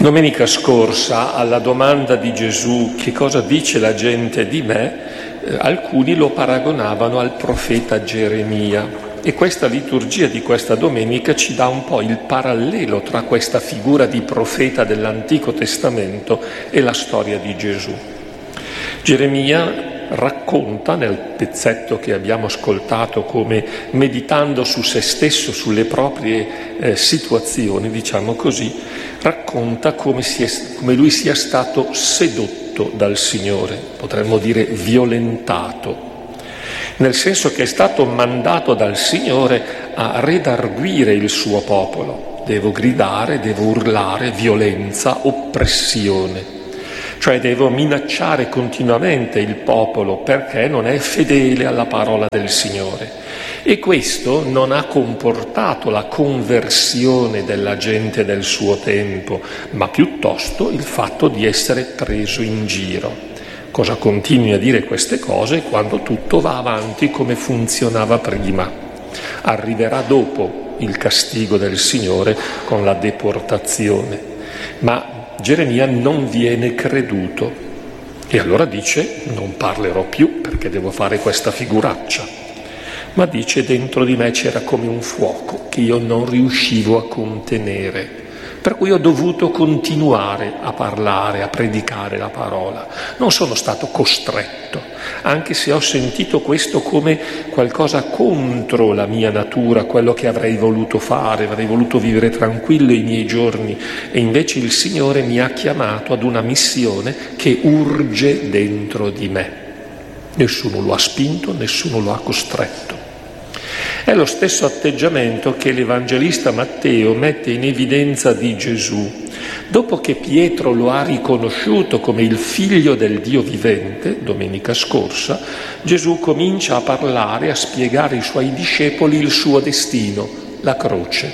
Domenica scorsa, alla domanda di Gesù che cosa dice la gente di me, alcuni lo paragonavano al profeta Geremia. E questa liturgia di questa domenica ci dà un po' il parallelo tra questa figura di profeta dell'Antico Testamento e la storia di Gesù. Geremia racconta nel pezzetto che abbiamo ascoltato, come meditando su se stesso, sulle proprie situazioni, diciamo così, racconta come lui sia stato sedotto dal Signore, potremmo dire violentato, nel senso che è stato mandato dal Signore a redarguire il suo popolo. Devo gridare, devo urlare violenza, oppressione. Cioè devo minacciare continuamente il popolo perché non è fedele alla parola del Signore. E questo non ha comportato la conversione della gente del suo tempo, ma piuttosto il fatto di essere preso in giro. Cosa continui a dire queste cose quando tutto va avanti come funzionava prima? Arriverà dopo il castigo del Signore con la deportazione. Ma Geremia non viene creduto e allora dice: non parlerò più perché devo fare questa figuraccia. Ma dice: dentro di me c'era come un fuoco che io non riuscivo a contenere, per cui ho dovuto continuare a parlare, a predicare la parola. Non sono stato costretto, anche se ho sentito questo come qualcosa contro la mia natura, quello che avrei voluto fare, avrei voluto vivere tranquillo i miei giorni, e invece il Signore mi ha chiamato ad una missione che urge dentro di me. Nessuno lo ha spinto, nessuno lo ha costretto. È lo stesso atteggiamento che l'Evangelista Matteo mette in evidenza di Gesù. Dopo che Pietro lo ha riconosciuto come il figlio del Dio vivente, domenica scorsa, Gesù comincia a parlare, a spiegare ai suoi discepoli il suo destino, la croce.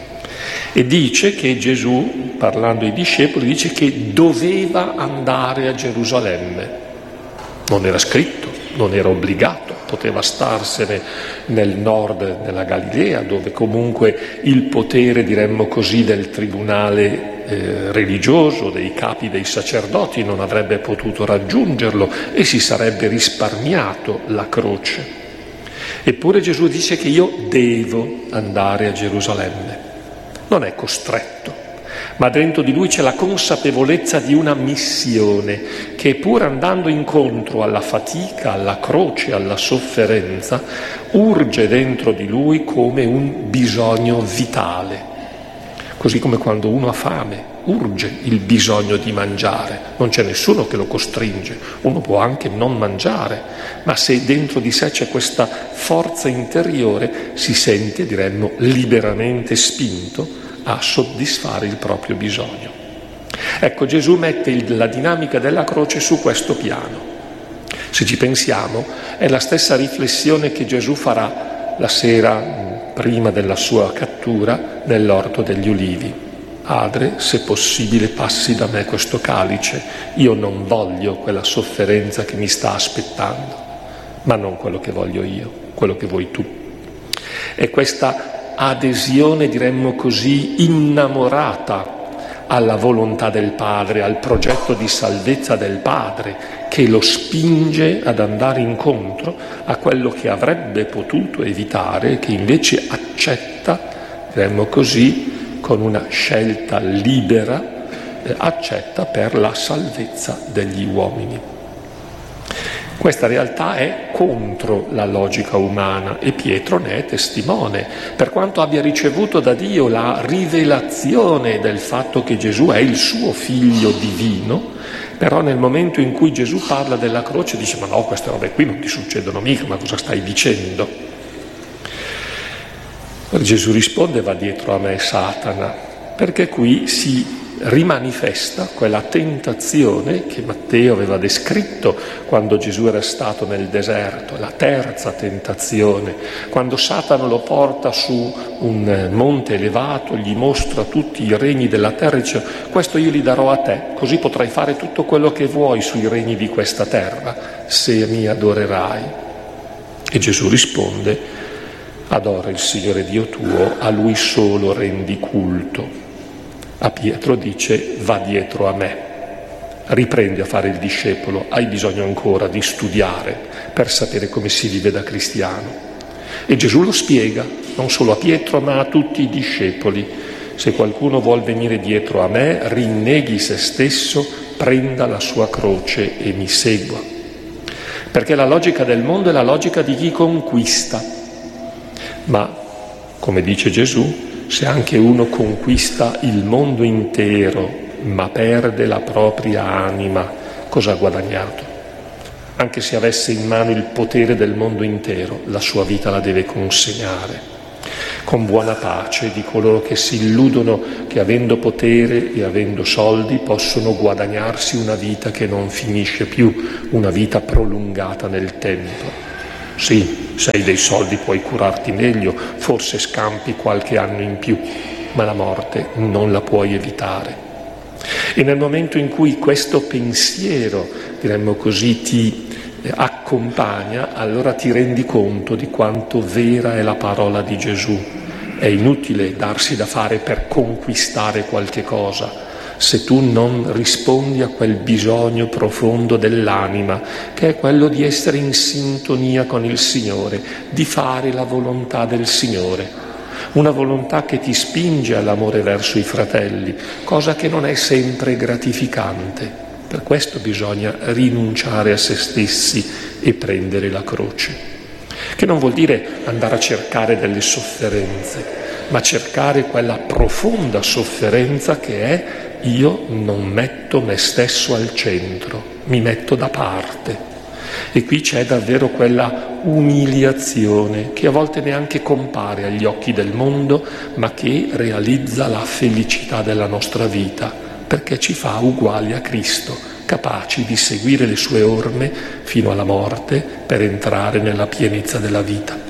E dice che Gesù, parlando ai discepoli, dice che doveva andare a Gerusalemme. Non era scritto, non era obbligato, poteva starsene nel nord della Galilea, dove comunque il potere, diremmo così, del tribunale religioso, dei capi dei sacerdoti non avrebbe potuto raggiungerlo e si sarebbe risparmiato la croce. Eppure Gesù dice che io devo andare a Gerusalemme. Non è costretto, ma dentro di lui c'è la consapevolezza di una missione che, pur andando incontro alla fatica, alla croce, alla sofferenza, urge dentro di lui come un bisogno vitale. Così come quando uno ha fame, urge il bisogno di mangiare. Non c'è nessuno che lo costringe, uno può anche non mangiare, ma se dentro di sé c'è questa forza interiore, si sente, diremmo, liberamente spinto a soddisfare il proprio bisogno. Ecco, Gesù mette la dinamica della croce su questo piano. Se ci pensiamo, è la stessa riflessione che Gesù farà la sera prima della sua cattura nell'Orto degli Ulivi. Padre, se possibile passi da me questo calice, io non voglio quella sofferenza che mi sta aspettando, ma non quello che voglio io, quello che vuoi tu. E questa adesione, diremmo così, innamorata alla volontà del Padre, al progetto di salvezza del Padre, che lo spinge ad andare incontro a quello che avrebbe potuto evitare, che invece accetta, diremmo così, con una scelta libera, accetta per la salvezza degli uomini. Questa realtà è contro la logica umana e Pietro ne è testimone. Per quanto abbia ricevuto da Dio la rivelazione del fatto che Gesù è il suo figlio divino, però nel momento in cui Gesù parla della croce dice: ma no, queste robe qui non ti succedono mica, ma cosa stai dicendo? Gesù risponde: va dietro a me Satana, perché qui si rimanifesta quella tentazione che Matteo aveva descritto quando Gesù era stato nel deserto, la terza tentazione, quando Satana lo porta su un monte elevato, gli mostra tutti i regni della terra e dice: questo io li darò a te, così potrai fare tutto quello che vuoi sui regni di questa terra, se mi adorerai. E Gesù risponde: adora il Signore Dio tuo, a Lui solo rendi culto. A Pietro dice: va dietro a me. Riprendi a fare il discepolo, hai bisogno ancora di studiare per sapere come si vive da cristiano. E Gesù lo spiega, non solo a Pietro ma a tutti i discepoli. Se qualcuno vuol venire dietro a me, rinneghi se stesso, prenda la sua croce e mi segua. Perché la logica del mondo è la logica di chi conquista. Ma, come dice Gesù, se anche uno conquista il mondo intero ma perde la propria anima, cosa ha guadagnato? Anche se avesse in mano il potere del mondo intero, la sua vita la deve consegnare, con buona pace di coloro che si illudono che avendo potere e avendo soldi possono guadagnarsi una vita che non finisce più, una vita prolungata nel tempo. Sì, se hai dei soldi puoi curarti meglio, forse scampi qualche anno in più, ma la morte non la puoi evitare. E nel momento in cui questo pensiero, diremmo così, ti accompagna, allora ti rendi conto di quanto vera è la parola di Gesù. È inutile darsi da fare per conquistare qualche cosa se tu non rispondi a quel bisogno profondo dell'anima, che è quello di essere in sintonia con il Signore, di fare la volontà del Signore. Una volontà che ti spinge all'amore verso i fratelli, cosa che non è sempre gratificante. Per questo bisogna rinunciare a se stessi e prendere la croce, che non vuol dire andare a cercare delle sofferenze, ma cercare quella profonda sofferenza che è: io non metto me stesso al centro, mi metto da parte. E qui c'è davvero quella umiliazione che a volte neanche compare agli occhi del mondo, ma che realizza la felicità della nostra vita, perché ci fa uguali a Cristo, capaci di seguire le sue orme fino alla morte per entrare nella pienezza della vita.